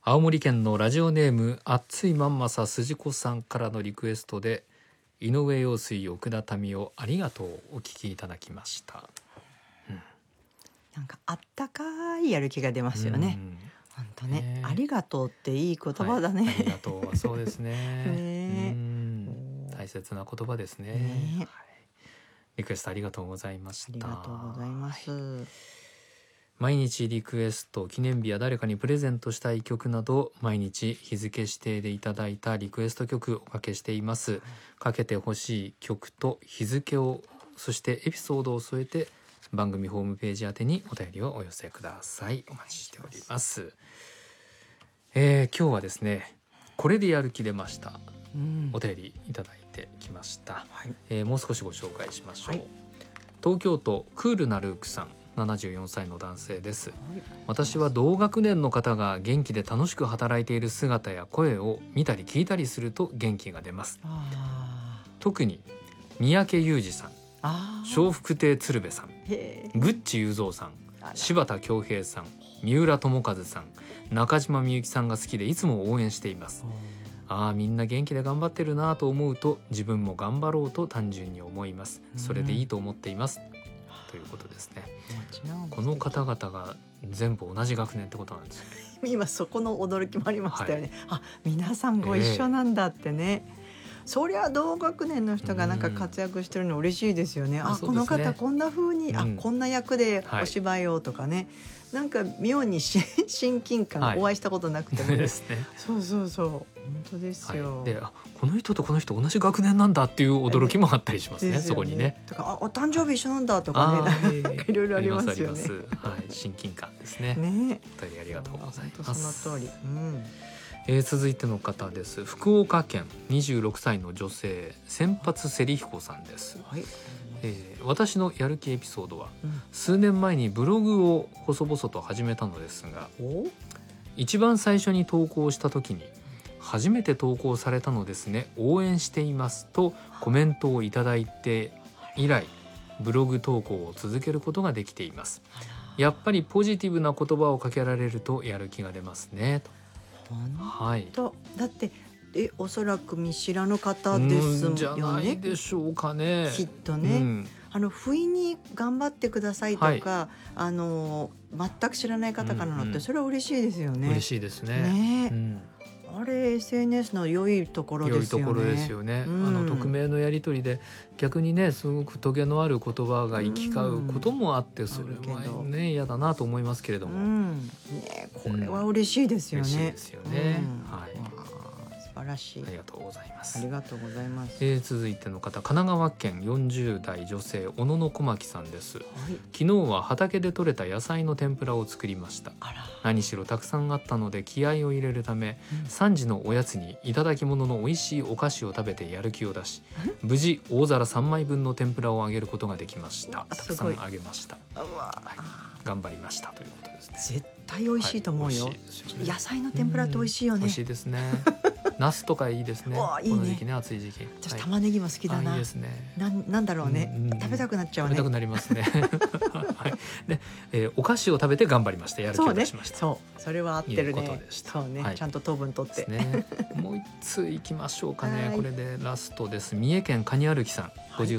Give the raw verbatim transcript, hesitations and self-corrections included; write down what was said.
青森県のラジオネームあっついまんまさすじこさんからのリクエストで、井上陽水奥田民生ありがとうお聞きいただきました。 うん、なんかあったかいやる気が出ますよね。本当ね、ね、ありがとうっていい言葉だね、 はい、ありがとうはそうですねね、 うん大切な言葉ですね。ね、はい、リクエストありがとうございました。 ありがとうございます。はい、 毎日リクエスト、記念日や誰かにプレゼントしたい曲など、毎日日付指定でいただいたリクエスト曲おかけしています。かけてほしい曲と日付を、そしてエピソードを添えて番組ホームページ宛てにお便りをお寄せください。お待ちしております。えー、今日はですね、これでやる気出ました、うん、お便りいただいてきました。はい、えー、もう少しご紹介しましょう。はい、東京都クールなルークさん、ななじゅうよんさいの男性です。私は同学年の方が元気で楽しく働いている姿や声を見たり聞いたりすると元気が出ます。特に三宅裕二さん、笑福亭鶴瓶さん、グッチ雄三さん、柴田恭平さん、三浦友和さん、中島みゆきさんが好きでいつも応援しています。ああ、みんな元気で頑張ってるなと思うと、自分も頑張ろうと単純に思います。それでいいと思っています、ということですね。この方々が全部同じ学年ってことなんですよ。 今そこの驚きもありましたよね。はい、あ、皆さんご一緒なんだってね。えーそりゃ同学年の人がなんか活躍してるの嬉しいですよね。うん、あ、この方こんな風に、うん、あ、こんな役でお芝居をとかね、はい、なんか妙に親近感、はい、お会いしたことなくても、ね、ですね。そうそうそう、本当ですよ。 はい、で、あ、この人とこの人同じ学年なんだっていう驚きもあったりしますね。ね、そこにね。 とか、あ、お誕生日一緒なんだとかね、いろいろありますよね。 はい、親近感ですね。 ね、 本当にありがとうございます。 その通り。うん。 えー、続いての方です。福岡県にじゅうろくさいの女性、先発セリヒコさんです。はい、えー、私のやる気エピソードは、うん、数年前にブログを細々と始めたのですが、一番最初に投稿した時に、初めて投稿されたのですね、応援していますとコメントをいただいて以来、ブログ投稿を続けることができています。やっぱりポジティブな言葉をかけられるとやる気が出ますね、と。 はい、だってえおそらく見知らぬ方ですよね。 じゃないでしょうかね。 きっとね、うん、あの不意に頑張ってくださいとか、はい、あの全く知らない方からのって、うんうん、それは嬉しいですよね。 嬉しいですね。ね、うん、 あれ エスエヌエス の良いところですよね。 良いところですよね。うん、あの匿名のやり取りで逆にね、すごくトゲのある言葉が行き交うこともあって、うん、それはね嫌だなと思いますけれども、うん、 ね、これは嬉しいですよね。 嬉しいですよね。うん、はい。 素晴らしい。 ありがとうございます。 ありがとうございます。 えー、続いての方、神奈川県よんじゅうだい女性、小野の小牧さんです。はい、昨日は畑で採れた野菜の天ぷらを作りました。あら、何しろたくさんあったので気合を入れるため、うん、さんじのおやつにいただき物の美味しいお菓子を食べてやる気を出し、無事大皿さんまいぶんの天ぷらをあげることができました。たくさんあげました。はい、頑張りましたということですね。 絶対美味しいと思うよ。はい、野菜の天ぷらって美味しいよね。 美味しいですね。ナスとかいいですね。いいね、この時期ね、暑い時期。 私玉ねぎも好きだな。 いいですね。 な、なんだろうね、うんうん、食べたくなっちゃうね。 食べたくなりますね。はい。で、えー、お菓子を食べて頑張りました。やる気を出しました。 そうね、そう、それは合ってるね。そうね、はい、ちゃんと糖分取って。 ね、もう一ついきましょうかね。これでラストです。三重県カニ歩きさん、はい、